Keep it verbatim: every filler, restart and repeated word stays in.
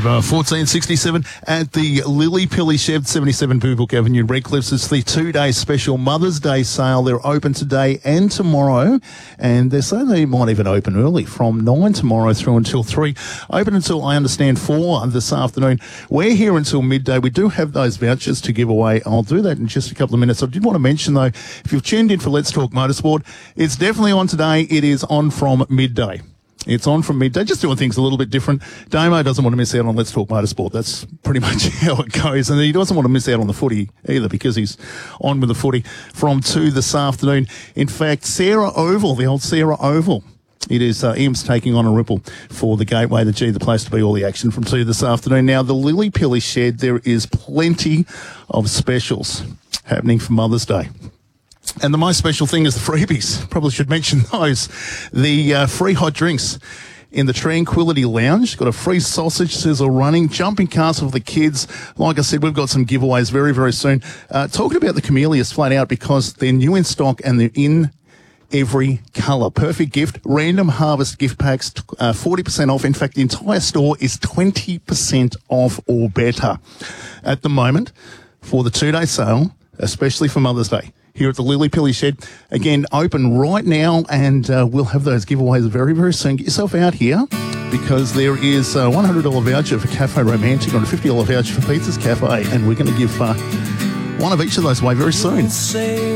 October fourteen sixty-seven at the Lily Pilly Shed, seventy-seven Boobrook Avenue, Redcliffs. It's the two-day special Mother's Day sale. They're open today and tomorrow, and they're saying they might even open early from nine tomorrow through until three. Open until, I understand, four this afternoon. We're here until midday. We do have those vouchers to give away. I'll do that in just a couple of minutes. I did want to mention, though, if you've tuned in for Let's Talk Motorsport, it's definitely on today. It is on from midday. It's on from midday, just doing things a little bit different. Damo doesn't want to miss out on Let's Talk Motorsport. That's pretty much how it goes. And he doesn't want to miss out on the footy either, because he's on with the footy from two this afternoon. In fact, Sarah Oval, the old Sarah Oval, it is uh, Imps taking on a Ripple for the Gateway, the G, the place to be, all the action from two this afternoon. Now, the Lily Pilly Shed, there is plenty of specials happening for Mother's Day. And the most special thing is the freebies. Probably should mention those. The uh, free hot drinks in the Tranquility Lounge. Got a free sausage sizzle running, jumping castle for the kids. Like I said, we've got some giveaways very, very soon. Uh, talking about the camellias flat out, because they're new in stock and they're in every colour. Perfect gift. Random Harvest gift packs, uh, forty percent off. In fact, the entire store is twenty percent off or better at the moment for the two-day sale, especially for Mother's Day, here at the Lily Pilly Shed. Again, open right now, and uh, we'll have those giveaways very, very soon. Get yourself out here, because there is a one hundred dollars voucher for Cafe Romantic and a fifty dollars voucher for Pizza's Cafe, and we're going to give uh, one of each of those away very soon.